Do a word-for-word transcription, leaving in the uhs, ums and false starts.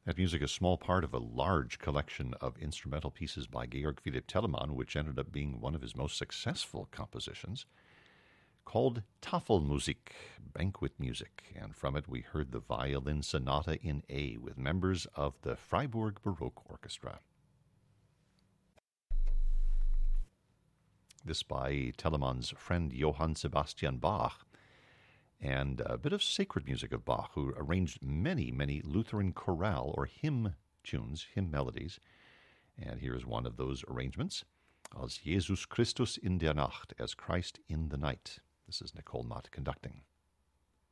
That music is a small part of a large collection of instrumental pieces by Georg Philipp Telemann, which ended up being one of his most successful compositions, called Tafelmusik, banquet music, and from it we heard the Violin Sonata in A with members of the Freiburg Baroque Orchestra. This by Telemann's friend Johann Sebastian Bach, and a bit of sacred music of Bach, who arranged many, many Lutheran chorale or hymn tunes, hymn melodies. And here is one of those arrangements, Als Jesus Christus in der Nacht, as Christ in the Night. This is Nicole Mott conducting.